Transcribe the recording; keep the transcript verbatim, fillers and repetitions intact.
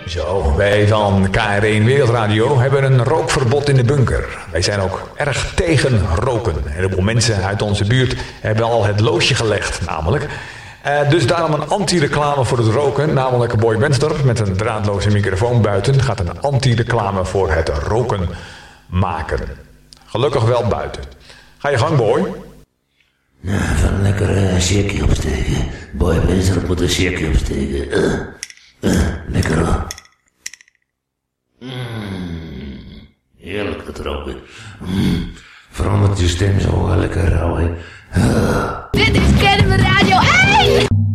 Zo, wij van K R één Wereldradio hebben een rookverbod in de bunker. Wij zijn ook erg tegen roken. Een heleboel mensen uit onze buurt hebben al het loosje gelegd, namelijk. Uh, dus daarom een anti-reclame voor het roken, namelijk Boy Benster met een draadloze microfoon buiten gaat een anti-reclame voor het roken maken. Gelukkig wel buiten. Ga je gang, Boy. Nou, even lekker een shirtje opsteken. Boy Benster moet een shirtje opsteken. Uh, uh, lekker hoor. Mm, heerlijk dat roken. Mm, verandert je stem zo lekker rauw, hè. Uh. Dit is Ken